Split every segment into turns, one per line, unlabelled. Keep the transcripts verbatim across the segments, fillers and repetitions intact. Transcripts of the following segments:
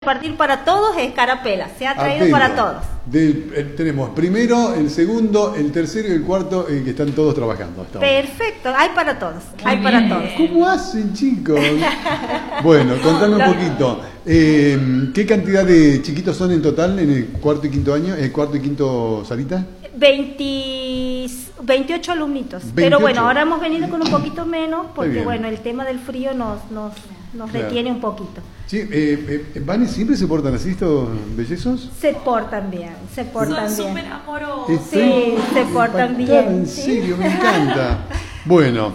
repartir para todos escarapelas, se ha traído
Atento.
para todos.
Del, el, tenemos primero, el segundo, el tercero y el cuarto eh, que están todos trabajando hasta ahora.
Perfecto, hay para todos,
Muy
hay para
bien.
todos.
¿Cómo hacen, chicos? Bueno, contame un
No.
poquito. Eh, ¿Qué cantidad de chiquitos son en total en el cuarto y quinto año? ¿El cuarto y quinto salita?
veinte, veintiocho alumnitos,
veintiocho.
pero bueno, ahora hemos venido con un poquito menos porque
bien.
bueno, el tema del frío nos, nos, nos
Claro.
detiene un poquito.
Sí, eh, eh, ¿Vane siempre se portan así estos bellezos?
Se portan bien, se portan
Son
bien.
súper amorosos.
Estoy
Sí, se portan
impactada,
bien,
En
sí.
serio, me encanta. Bueno,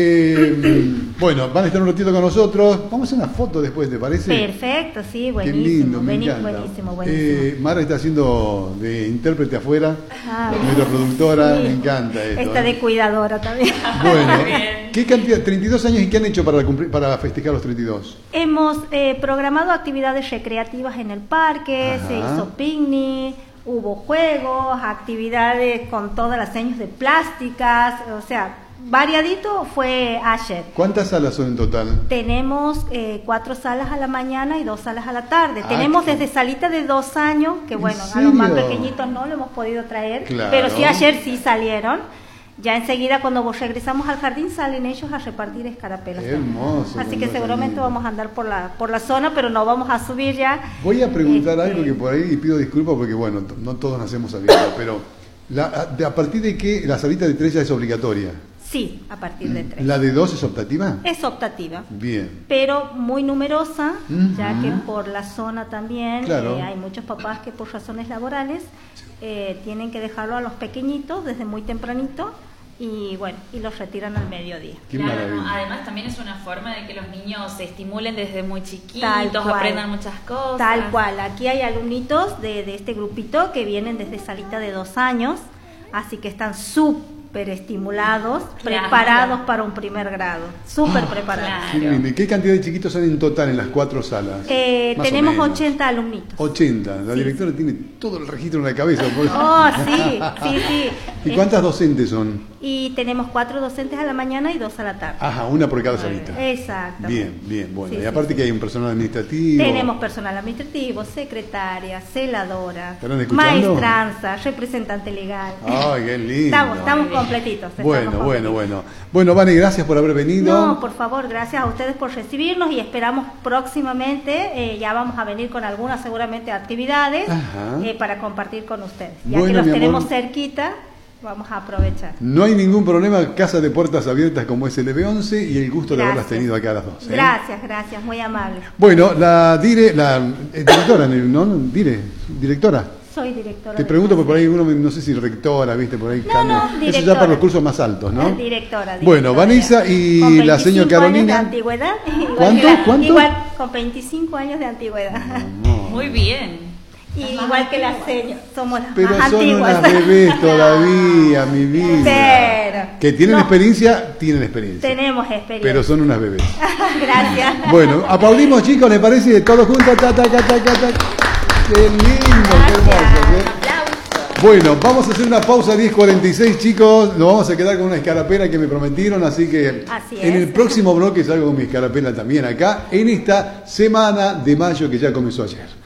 eh, bueno, van a estar un ratito con nosotros. Vamos a hacer una foto después, ¿te parece?
Perfecto, sí,
Qué
buenísimo,
lindo, me
buení-
encanta.
buenísimo, buenísimo.
Eh, Mara está haciendo de intérprete afuera,
Ah,
nuestra productora,
sí.
me encanta esto.
Está
¿eh?
de cuidadora también.
Bueno,
Bien.
¿qué cantidad? treinta y dos años, ¿y qué han hecho para, cumplir, para festejar los treinta y dos?
Hemos eh, programado actividades recreativas en el parque,
Ajá.
se hizo picnic, hubo juegos, actividades con todas las señas de plásticas, o sea, variadito fue ayer.
¿Cuántas salas son en total?
Tenemos eh, cuatro salas a la mañana y dos salas a la tarde.
Ah,
Tenemos
qué-
desde salita de dos años, que
¿En
bueno, a los más
serio?
pequeñitos no lo hemos podido traer,
Claro.
pero sí ayer sí salieron. Ya enseguida cuando vos regresamos al jardín salen ellos a repartir escarapelas.
Qué hermoso,
Así
con
que
dos
seguramente
añitos.
vamos a andar por la por la zona, pero no vamos a subir ya.
Voy a preguntar
Este,
algo que por ahí pido disculpas porque, bueno, t- no todos nacemos sabiendo, pero la, a, de- ¿a partir de qué la salita de tres ya es obligatoria?
Sí, a partir de tres.
¿La de dos es optativa?
Es optativa,
Bien.
pero muy numerosa,
Ujú.
ya que por la zona también
Claro.
eh, hay muchos papás que por razones laborales eh, tienen que dejarlo a los pequeñitos desde muy tempranito y bueno, y los retiran al mediodía.
Qué
Claro,
maravilla.
¿no? Además también es una forma de que los niños se estimulen desde muy
Tal
chiquitos,
cual.
aprendan muchas cosas.
Tal cual, aquí hay alumnitos de, de este grupito que vienen desde salita de dos años, así que están súper estimulados,
Claro.
preparados para un primer grado, súper preparados.
claro.
Qué lindo. ¿Y qué cantidad de chiquitos son en total en las cuatro salas?
Eh,
Más o
tenemos
menos.
ochenta alumnitos.
ochenta. La
Sí,
directora tiene todo el registro en la cabeza. por eso.
Oh, sí, sí, sí.
¿Y cuántas docentes son?
Y tenemos cuatro docentes a la mañana y dos a la tarde.
Ajá, una por cada salita.
Exacto.
Bien, bien, bueno.
Sí,
y
sí,
aparte
sí.
que hay un personal administrativo.
Tenemos personal administrativo, secretaria, celadora,
¿Estarán escuchando?
maestranza, representante legal.
Ay, qué lindo.
Estamos, estamos completitos. estamos
Bueno, bueno,
completitos.
bueno. Bueno, Vane, gracias por haber venido.
No, por favor, gracias a ustedes por recibirnos y esperamos próximamente, eh, ya vamos a venir con algunas seguramente actividades
Ajá.
eh, para compartir con ustedes. Ya
Bueno,
que los
mi
tenemos
amor.
cerquita, vamos a aprovechar.
No hay ningún problema, casa de puertas abiertas como es el E B once y el gusto de haberlas
Gracias.
tenido acá a las dos. ¿eh?
Gracias, gracias, muy amables.
Bueno, la dire, la eh, directora, ¿no? Dire, directora.
Soy directora.
Te
de
pregunto porque por ahí
clase.
uno, no sé si rectora, viste, por ahí.
No,
cambia.
no,
Eso ya
directora.
para los cursos más altos, ¿no?
Directora, directora.
Bueno, Vanessa y
Con
la señora
veinticinco
Carolina.
años de antigüedad. igual
¿Cuánto?
que la-
¿Cuánto?
Igual, con veinticinco años de antigüedad.
No.
Muy bien.
Y igual que la señora, somos las
Pero
más
son
antiguas.
unas bebés todavía, mi vida.
Pero,
Que tienen
no,
experiencia, tienen experiencia.
Tenemos experiencia.
Pero son unas bebés.
Gracias.
Bueno, aplaudimos, chicos, ¿les parece? Todos juntos, ta, ta, ta, ta, ta, ta. Qué lindo, qué hermoso. ¿eh?
Aplausos.
Bueno, vamos a hacer una pausa diez cuarenta y seis, chicos. Nos vamos a quedar con una escarapela que me prometieron, así que
Así
en
es.
el próximo bloque salgo con mi escarapela también acá, en esta semana de mayo que ya comenzó ayer.